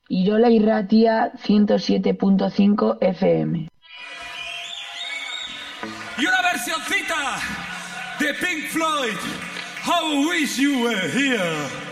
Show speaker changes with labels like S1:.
S1: Irola Irratia 107.5 FM.
S2: Y una versioncita de Pink Floyd, How I Wish You Were Here.